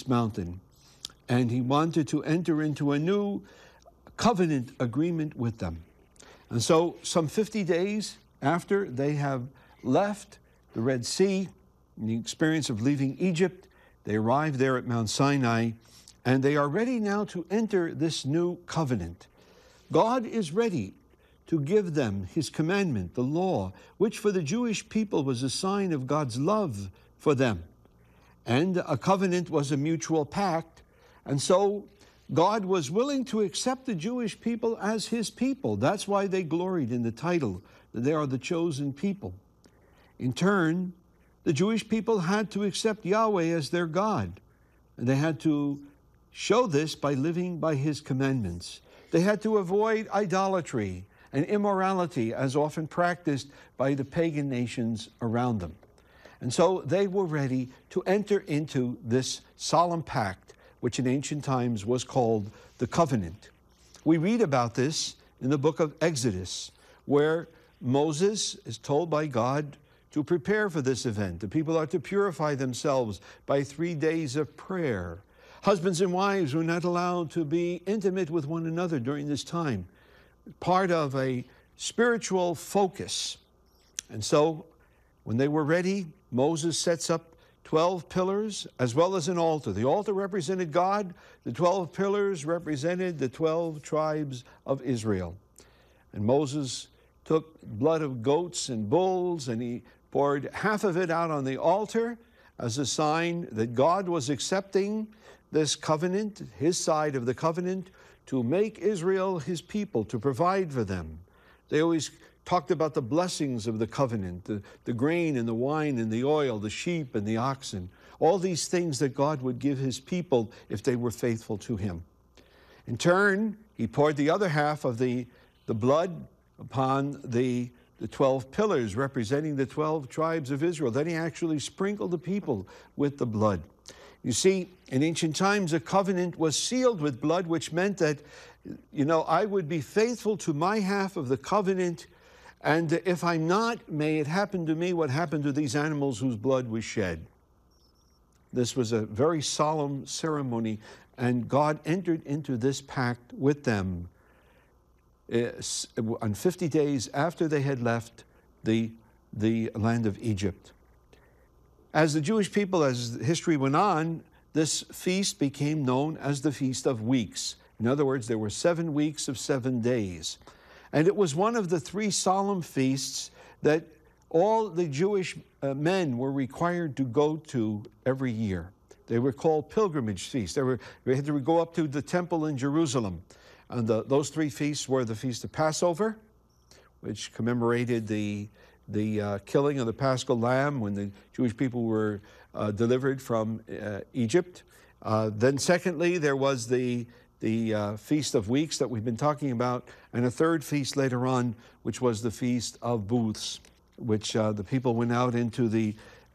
mountain. And he wanted to enter into a new covenant agreement with them. And so some 50 days after they have left the Red Sea, the experience of leaving Egypt, they arrive there at Mount Sinai, and they are ready now to enter this new covenant. God is ready to give them his commandment, the law, which for the Jewish people was a sign of God's love for them. And a covenant was a mutual pact, and so God was willing to accept the Jewish people as his people. That's why they gloried in the title that they are the chosen people. In turn, the Jewish people had to accept Yahweh as their God, and they had to show this by living by his commandments. They had to avoid idolatry and immorality as often practiced by the pagan nations around them. And so they were ready to enter into this solemn pact, which in ancient times was called the covenant. We read about this in the book of Exodus, where Moses is told by God to prepare for this event. The people are to purify themselves by 3 days of prayer. Husbands and wives were not allowed to be intimate with one another during this time, part of a spiritual focus. And so when they were ready, Moses sets up 12 pillars as well as an altar. The altar represented God. The 12 pillars represented the 12 tribes of Israel. And Moses took blood of goats and bulls, and he poured half of it out on the altar as a sign that God was accepting this covenant, his side of the covenant, to make Israel his people, to provide for them. They always talked about the blessings of the covenant, the grain and the wine and the oil, the sheep and the oxen, all these things that God would give his people if they were faithful to him. In turn, he poured the other half of the blood upon the 12 pillars representing the 12 tribes of Israel. Then he actually sprinkled the people with the blood. You see, in ancient times, a covenant was sealed with blood, which meant that, I would be faithful to my half of the covenant, and if I'm not, may it happen to me what happened to these animals whose blood was shed. This was a very solemn ceremony, and God entered into this pact with them on 50 days after they had left the land of Egypt. As the Jewish people, as history went on, this feast became known as the Feast of Weeks. In other words, there were 7 weeks of 7 days. And it was one of the 3 solemn feasts that all the Jewish men were required to go to every year. They were called pilgrimage feasts. They had to go up to the temple in Jerusalem. And those 3 feasts were the Feast of Passover, which commemorated the killing of the Paschal lamb when the Jewish people were delivered from Egypt. Then secondly, there was the Feast of Weeks that we've been talking about, and a third feast later on, which was the Feast of Booths, which the people went out into the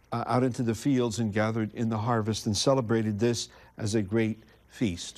fields and gathered in the harvest and celebrated this as a great feast.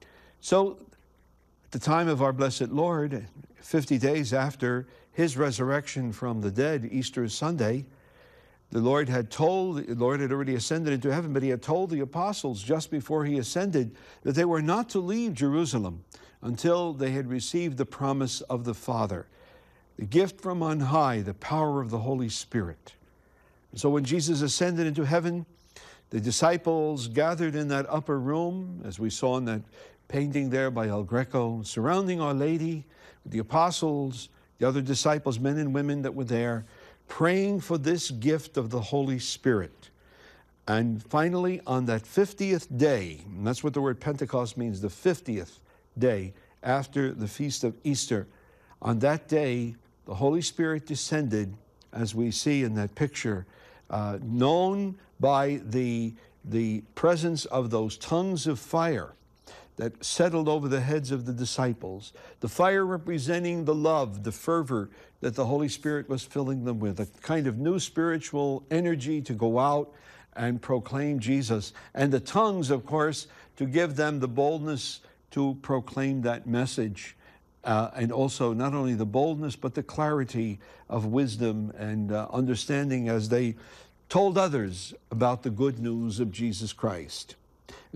So at the time of our blessed Lord, 50 days after his resurrection from the dead, Easter Sunday, the Lord had already ascended into heaven, but he had told the apostles just before he ascended that they were not to leave Jerusalem until they had received the promise of the Father, the gift from on high, the power of the Holy Spirit. And so when Jesus ascended into heaven, the disciples gathered in that upper room, as we saw in that painting there by El Greco, surrounding Our Lady, with the apostles, the other disciples, men and women that were there, praying for this gift of the Holy Spirit. And finally, on that 50th day, and that's what the word Pentecost means, the 50th day after the Feast of Easter, on that day, the Holy Spirit descended, as we see in that picture, known by the presence of those tongues of fire that settled over the heads of the disciples. The fire representing the love, the fervor that the Holy Spirit was filling them with, a kind of new spiritual energy to go out and proclaim Jesus. And the tongues, of course, to give them the boldness to proclaim that message. And also not only the boldness, but the clarity of wisdom and understanding as they told others about the good news of Jesus Christ.